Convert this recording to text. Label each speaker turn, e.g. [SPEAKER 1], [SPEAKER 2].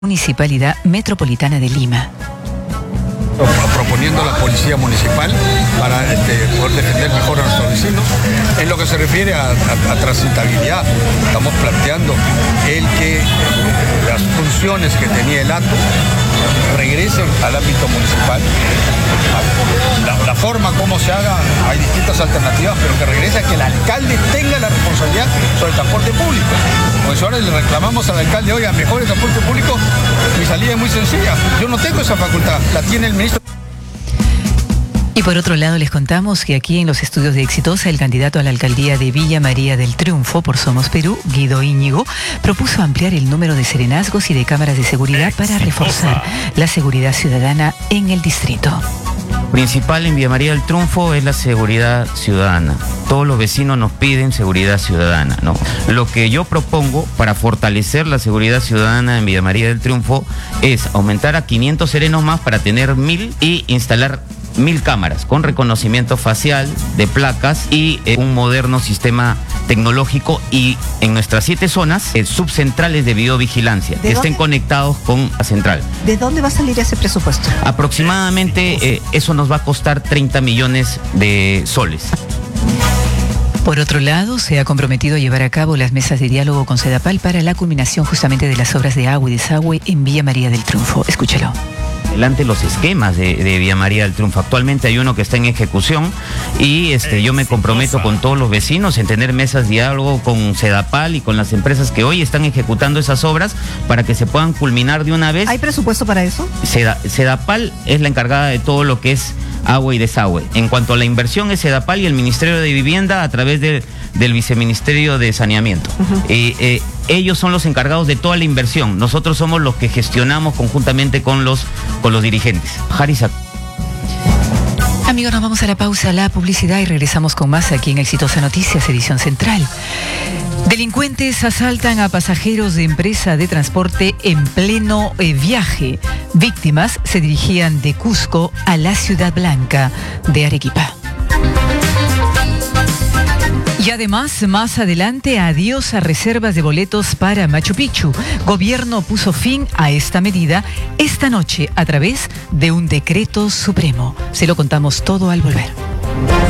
[SPEAKER 1] Municipalidad Metropolitana de Lima.
[SPEAKER 2] Proponiendo a la policía municipal para poder defender mejor a nuestros vecinos. En lo que se refiere a transitabilidad, estamos planteando que las funciones que tenía el ATO regresen al ámbito municipal. La forma como se haga, hay distintas alternativas, pero que regrese a que el alcalde tenga la responsabilidad sobre el transporte público. Pues ahora le reclamamos al alcalde, oiga, mejor el transporte público. Mi salida es muy sencilla, yo no tengo esa facultad, la tiene el ministro.
[SPEAKER 1] Y por otro lado les contamos que aquí en los estudios de Exitosa, el candidato a la alcaldía de Villa María del Triunfo por Somos Perú, Guido Íñigo, propuso ampliar el número de serenazgos y de cámaras de seguridad para reforzar la seguridad ciudadana en el distrito.
[SPEAKER 3] Principal en Villa María del Triunfo es la seguridad ciudadana. Todos los vecinos nos piden seguridad ciudadana, ¿no? Lo que yo propongo para fortalecer la seguridad ciudadana en Villa María del Triunfo es aumentar a 500 serenos más para tener 1000 y instalar 1000 cámaras con reconocimiento facial de placas y un moderno sistema tecnológico, y en nuestras 7 zonas subcentrales de videovigilancia que estén conectados con la central.
[SPEAKER 4] ¿De dónde va a salir ese presupuesto?
[SPEAKER 3] Aproximadamente eso nos va a costar 30 millones de soles.
[SPEAKER 1] Por otro lado, se ha comprometido a llevar a cabo las mesas de diálogo con Sedapal para la culminación justamente de las obras de agua y desagüe en Villa María del Triunfo. Escúchelo.
[SPEAKER 3] Adelante los esquemas de Villa María del Triunfo. Actualmente hay uno que está en ejecución y yo me comprometo con todos los vecinos en tener mesas de diálogo con Sedapal y con las empresas que hoy están ejecutando esas obras para que se puedan culminar de una vez.
[SPEAKER 4] ¿Hay presupuesto para eso?
[SPEAKER 3] Sedapal es la encargada de todo lo que es agua y desagüe. En cuanto a la inversión es Sedapal y el Ministerio de Vivienda a través del Viceministerio de Saneamiento. Ellos son los encargados de toda la inversión. Nosotros somos los que gestionamos conjuntamente con los dirigentes. Harisa.
[SPEAKER 1] Amigos, nos vamos a la pausa, la publicidad, y regresamos con más aquí en Exitosa Noticias, edición central. Delincuentes asaltan a pasajeros de empresa de transporte en pleno viaje. Víctimas se dirigían de Cusco a la Ciudad Blanca de Arequipa. Y además, más adelante, adiós a reservas de boletos para Machu Picchu. Gobierno puso fin a esta medida esta noche a través de un decreto supremo. Se lo contamos todo al volver.